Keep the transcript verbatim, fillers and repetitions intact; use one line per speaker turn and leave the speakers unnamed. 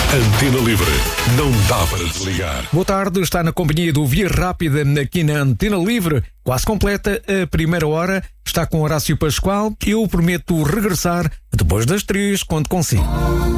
Antena Livre, não dá para desligar.
Boa tarde, está na companhia do Via Rápida aqui na Antena Livre, quase completa a primeira hora, está com Horácio Pascoal. Eu prometo regressar depois das três, quando consigo.